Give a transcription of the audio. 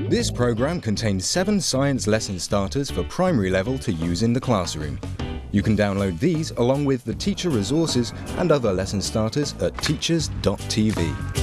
This program contains 7 science lesson starters for primary level to use in the classroom. You can download these along with the teacher resources and other lesson starters at teachers.tv.